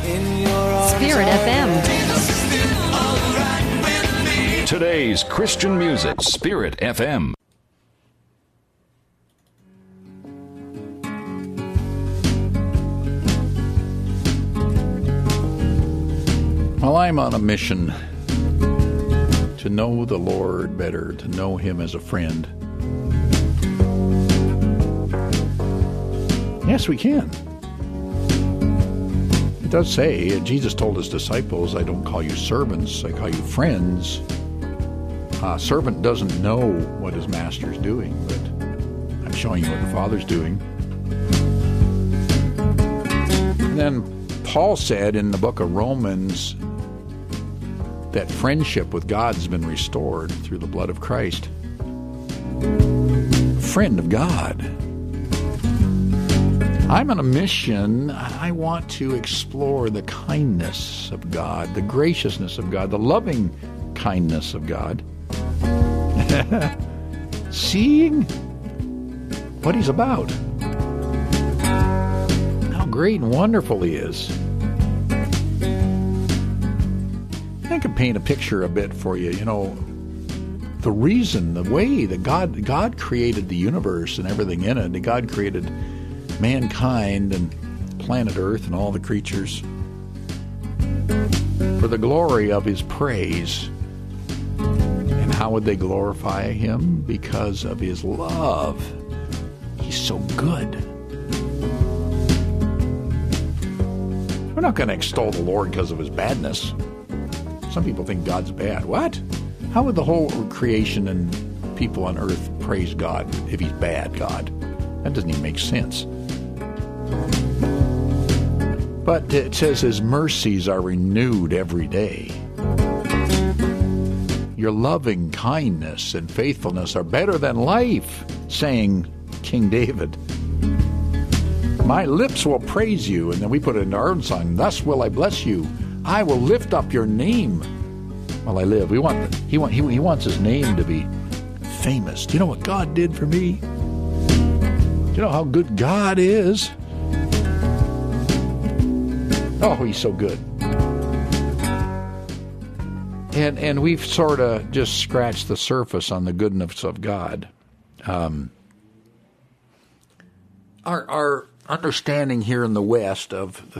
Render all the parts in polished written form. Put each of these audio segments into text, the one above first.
Spirit FM. Today's Christian music, Spirit FM. Well, I'm on a mission to know the Lord better, to know Him as a friend. Yes, we can. It does say, Jesus told His disciples, I don't call you servants, I call you friends. A servant doesn't know what his master's doing, but I'm showing you what the Father's doing. And then Paul said in the book of Romans that friendship with God's been restored through the blood of Christ. Friend of God. I'm on a mission. I want to explore the kindness of God, the graciousness of God, the loving kindness of God. Seeing what He's about. How great and wonderful He is. I can paint a picture a bit for you. You know, the reason, the way that God created the universe and everything in it, that God created mankind and planet Earth and all the creatures for the glory of His praise. And how would they glorify Him? Because of His love. He's so good. We're not going to extol the Lord because of His badness. Some people think God's bad. What? How would the whole creation and people on earth praise God if He's bad God? That doesn't even make sense. But it says His mercies are renewed every day. Your loving kindness and faithfulness are better than life, saying King David. My lips will praise you. And then we put it into our own song, thus will I bless you. I will lift up your name while I live. He wants His name to be famous. Do you know what God did for me? Do you know how good God is? Oh, He's so good. And we've sort of just scratched the surface on the goodness of God. Our understanding here in the West of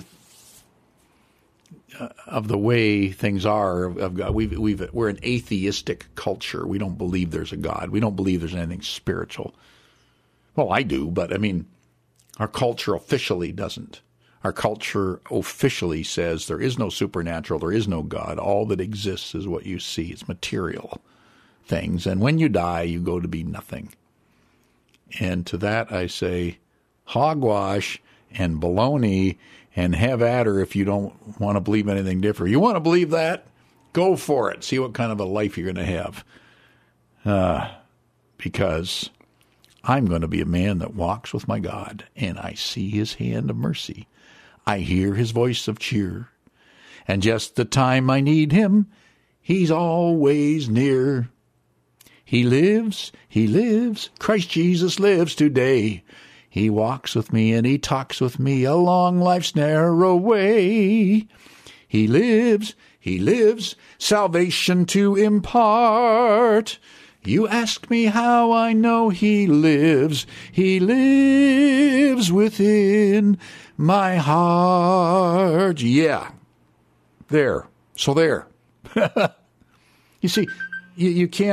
the way things are of God, we're an atheistic culture. We don't believe there's a God. We don't believe there's anything spiritual. Well, I do, but I mean, our culture officially doesn't. Our culture officially says there is no supernatural, there is no God. All that exists is what you see. It's material things. And when you die, you go to be nothing. And to that I say, hogwash and baloney, and have at her if you don't want to believe anything different. You want to believe that? Go for it. See what kind of a life you're going to have. Because I'm going to be a man that walks with my God, and I see His hand of mercy. I hear His voice of cheer. And just the time I need Him, He's always near. He lives, Christ Jesus lives today. He walks with me and He talks with me along life's narrow way. He lives, salvation to impart. You ask me how I know He lives within my heart. Yeah, there. So there. You see, you can't